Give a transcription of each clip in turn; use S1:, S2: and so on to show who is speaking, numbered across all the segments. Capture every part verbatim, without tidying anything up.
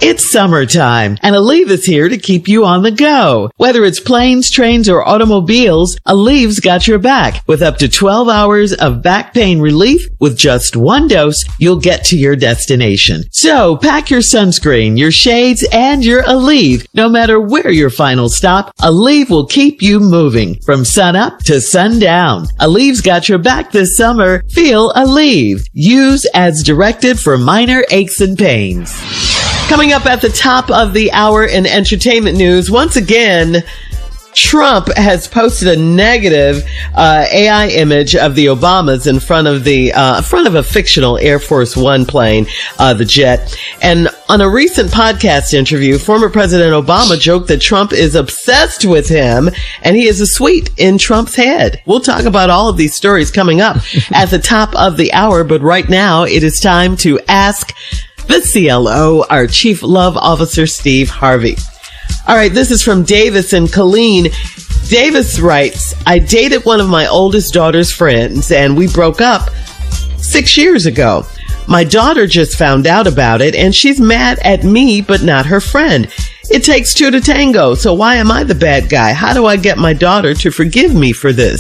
S1: It's summertime, and Aleve is here to keep you on the go. Whether it's planes, trains, or automobiles, Aleve's got your back. With up to twelve hours of back pain relief, with just one dose, you'll get to your destination. So pack your sunscreen, your shades, and your Aleve. No matter where your final stop, Aleve will keep you moving from sun up to sundown. Aleve's got your back this summer. Feel Aleve. Use as directed for minor aches and pains. Coming up at the top of the hour in entertainment news, once again, Trump has posted a negative uh, A I image of the Obamas in front of the uh, front of a fictional Air Force One plane, uh, the jet. And on a recent podcast interview, former President Obama joked that Trump is obsessed with him and he is a sweet in Trump's head. We'll talk about all of these stories coming up at the top of the hour, but right now it is time to ask the C L O, our Chief Love Officer, Steve Harvey. All right, this is from Davis and Colleen. Davis writes, I dated one of my oldest daughter's friends, and we broke up six years ago. My daughter just found out about it, and she's mad at me, but not her friend. It takes two to tango, so why am I the bad guy? How do I get my daughter to forgive me for this?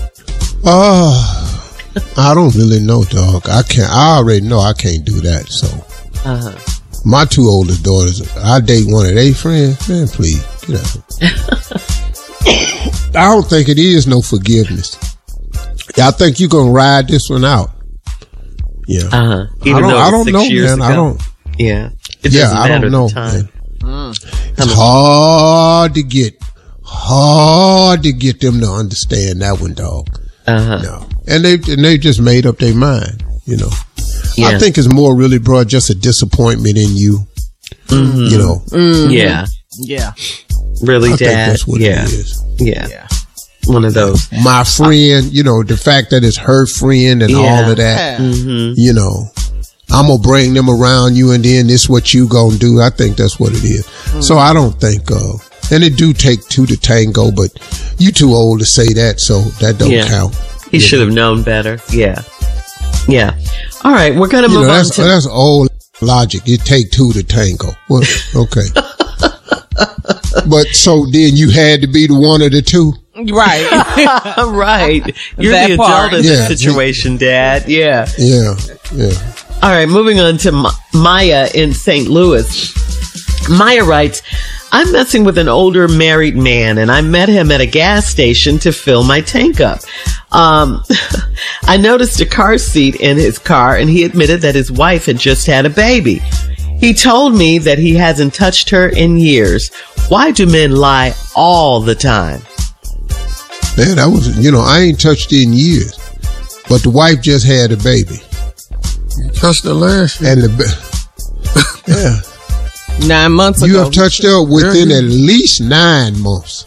S2: Oh, I don't really know, dog. I can't. I already know I can't do that, so. Uh-huh. My two oldest daughters, I date one of their friends. Man, please, get out. I don't think it is no forgiveness. I think you're going to ride this one out. Yeah.
S1: Uh-huh.
S2: Even I don't, I don't know, man.
S1: Ago.
S2: I don't.
S1: Yeah. It
S2: yeah, I don't know, man. Mm. It's hard to get, hard to get them to understand that one, dog. Uh-huh. No. And they, and they just made up their mind, you know. Yeah. I think it's more really, bro, just a disappointment in you. Mm-hmm. You know.
S1: Mm-hmm. Yeah.
S3: Yeah.
S1: Really,
S2: I
S1: Dad?
S2: think that's what
S1: yeah.
S2: it is.
S1: Yeah. yeah. One of those.
S2: My friend, you know, the fact that it's her friend and yeah. all of that, mm-hmm. you know, I'm going to bring them around you and then this what you going to do. I think that's what it is. Mm-hmm. So I don't think, uh, and it do take two to tango, but you too old to say that, so that don't
S1: yeah.
S2: count.
S1: He should have known better. Yeah. Yeah. All right, we're going to move
S2: know,
S1: on
S2: that's,
S1: to...
S2: That's old logic. It take two to tango. Well, okay. But so then you had to be the one of the two?
S3: Right.
S1: Right. You're that the adult in yeah. this situation, Dad. Yeah.
S2: Yeah. Yeah.
S1: All right, moving on to Ma- Maya in Saint Louis. Maya writes, I'm messing with an older married man, and I met him at a gas station to fill my tank up. Um, I noticed a car seat in his car, and he admitted that his wife had just had a baby. He told me that he hasn't touched her in years. Why do men lie all the time?
S2: Man, that was, you know, I ain't touched her in years, but the wife just had a baby.
S4: You touched her last year.
S2: And the, ba- yeah.
S3: Nine months ago.
S2: You have touched her within yeah. at least nine months.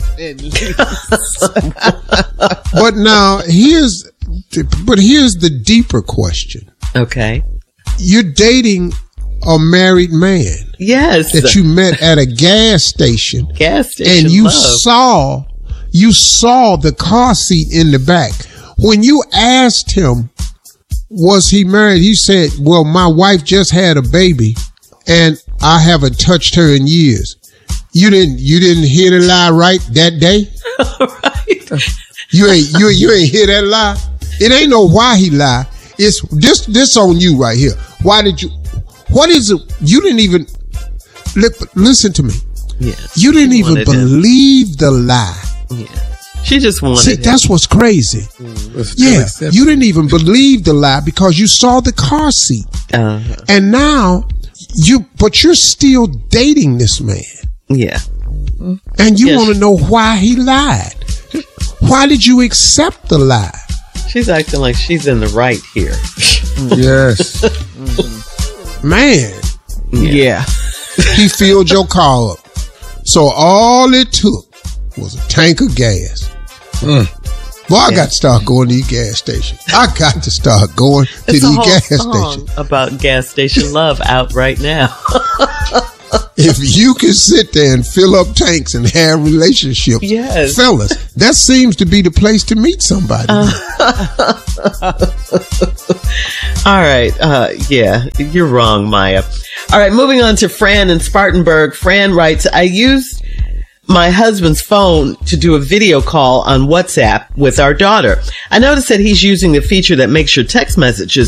S2: But now here's, but here's the deeper question.
S1: Okay.
S2: You're dating a married man.
S1: Yes.
S2: That you met at a gas station.
S1: Gas station.
S2: And you
S1: love.
S2: saw, you saw the car seat in the back. When you asked him, was he married? He said, well, my wife just had a baby and I haven't touched her in years. You didn't, you didn't hear the lie right that day?
S1: Right.
S2: You ain't, you, you ain't hear that lie? It ain't no why he lied. It's this, this on you right here. Why did you, what is it? You didn't even, listen to me.
S1: Yeah.
S2: You didn't even believe
S1: him.
S2: the lie.
S1: Yeah. She just wanted
S2: See,
S1: him.
S2: that's what's crazy. Mm. Yeah. You didn't even believe the lie because you saw the car seat. Uh-huh. And now you, but you're still dating this man.
S1: Yeah.
S2: And you
S1: yes.
S2: want to know why he lied. Why did you accept the lie?
S1: She's acting like she's in the right here.
S4: Yes.
S2: Mm-hmm. Man.
S1: Yeah. yeah.
S2: He filled your car up. So all it took was a tank of gas. Mm. Well, I yeah. got to start going to these gas stations. I got to start going to
S1: it's
S2: these
S1: a whole
S2: gas
S1: song
S2: stations.
S1: About gas station love out right now.
S2: If you can sit there and fill up tanks and have relationships,
S1: yes.
S2: fellas, that seems to be the place to meet somebody. Uh,
S1: all right. Uh, yeah, you're wrong, Maya. All right, moving on to Fran in Spartanburg. Fran writes, I used my husband's phone to do a video call on WhatsApp with our daughter. I noticed that he's using the feature that makes your text messages